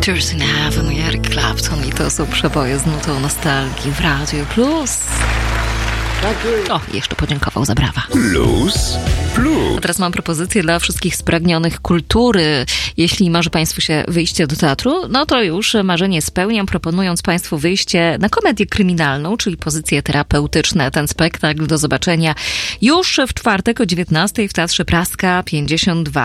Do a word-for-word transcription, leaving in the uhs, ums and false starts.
Tears in Heaven i Eric Clapton i to są przeboje z nutą nostalgii w Radiu Plus. O, jeszcze podziękował za brawa. Plus, plus. A teraz mam propozycję dla wszystkich spragnionych kultury. Jeśli marzy Państwu się wyjście do teatru, no to już marzenie spełniam, proponując Państwu wyjście na komedię kryminalną, czyli pozycje terapeutyczne. Ten spektakl do zobaczenia już w czwartek o dziewiętnastej w Teatrze Praska pięćdziesiąt dwa.